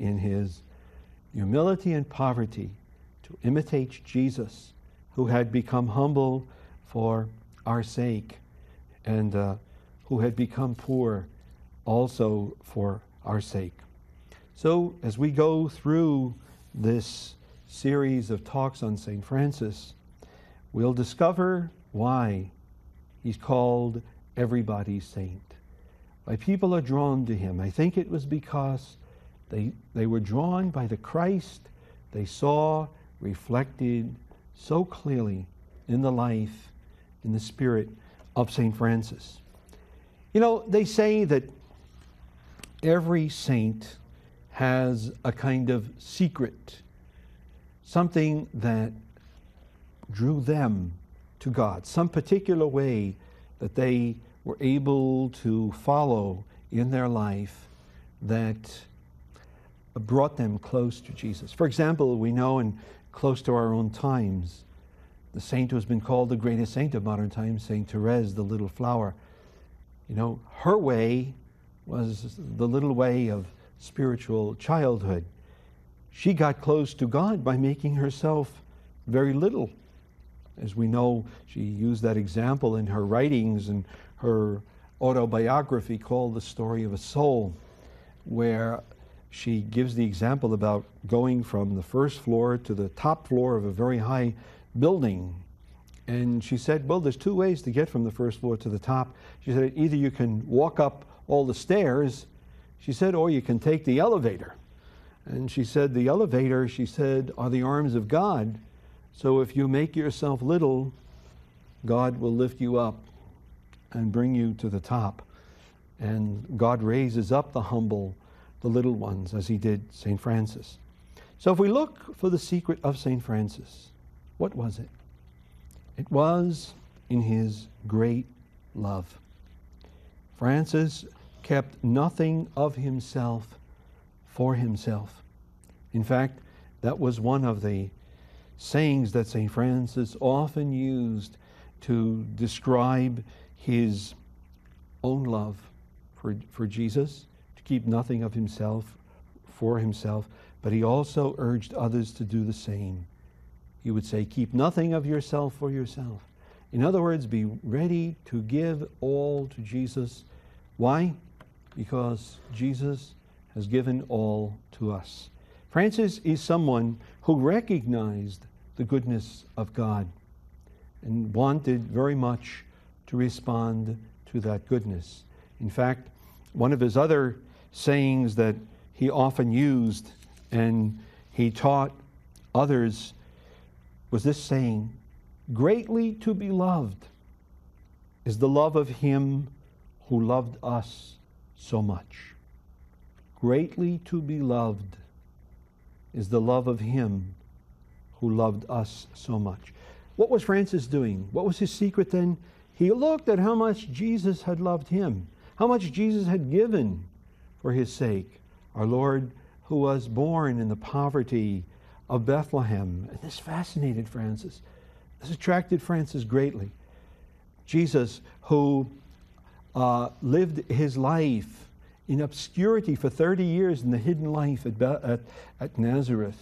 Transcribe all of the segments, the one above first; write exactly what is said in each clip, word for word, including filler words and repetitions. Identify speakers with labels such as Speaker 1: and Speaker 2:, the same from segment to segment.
Speaker 1: in his humility and poverty to imitate Jesus, who had become humble for our sake, and uh, who had become poor also for our sake. So as we go through this series of talks on Saint Francis, we'll discover why he's called everybody's saint. Why people are drawn to him. I think it was because they, they were drawn by the Christ they saw reflected so clearly in the life, in the spirit of Saint Francis. You know, they say that every saint has a kind of secret, something that drew them to God, some particular way that they were able to follow in their life that brought them close to Jesus. For example, we know, and close to our own times, the saint who has been called the greatest saint of modern times, Saint Therese, the little flower. You know, her way was the little way of spiritual childhood. She got close to God by making herself very little. As we know, she used that example in her writings and her autobiography called The Story of a Soul, where she gives the example about going from the first floor to the top floor of a very high building. And she said, well, there's two ways to get from the first floor to the top. She said, either you can walk up all the stairs, she said, or you can take the elevator. And she said, the elevator, she said, are the arms of God. So if you make yourself little, God will lift you up and bring you to the top. And God raises up the humble, the little ones, as he did Saint Francis. So if we look for the secret of Saint Francis, what was it? It was in his great love. Francis kept nothing of himself for himself. In fact, that was one of the sayings that Saint Francis often used to describe his own love for, for Jesus, to keep nothing of himself for himself, but he also urged others to do the same. He would say, keep nothing of yourself for yourself. In other words, be ready to give all to Jesus. Why? Because Jesus has given all to us. Francis is someone who recognized the goodness of God and wanted very much to respond to that goodness. In fact, one of his other sayings that he often used and he taught others was this saying, greatly to be loved is the love of him who loved us so much. Greatly to be loved is the love of him who loved us so much. What was Francis doing? What was his secret then? He looked at how much Jesus had loved him, how much Jesus had given for his sake. Our Lord, who was born in the poverty of Bethlehem. And this fascinated Francis. This attracted Francis greatly. Jesus, who uh, lived his life in obscurity for thirty years in the hidden life at, at, at Nazareth.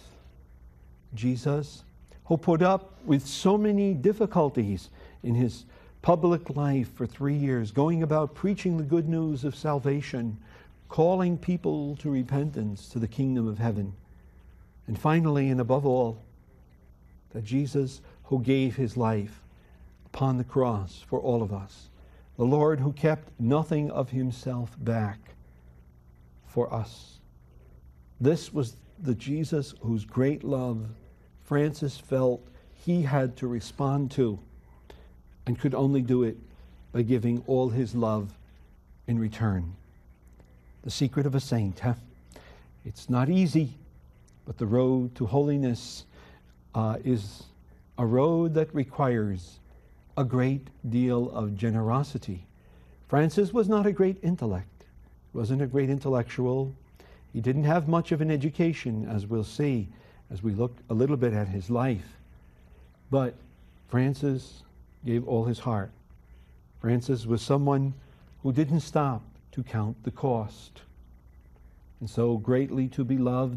Speaker 1: Jesus, who put up with so many difficulties in his public life for three years, going about preaching the good news of salvation, calling people to repentance, to the kingdom of heaven. And finally, and above all, that Jesus who gave his life upon the cross for all of us, the Lord who kept nothing of himself back for us. This was the Jesus whose great love Francis felt he had to respond to, and could only do it by giving all his love in return. The secret of a saint, huh? It's not easy, but the road to holiness uh, is a road that requires a great deal of generosity. Francis was not a great intellect, wasn't a great intellectual. He didn't have much of an education, as we'll see as we look a little bit at his life. But Francis gave all his heart. Francis was someone who didn't stop to count the cost. And so greatly to be loved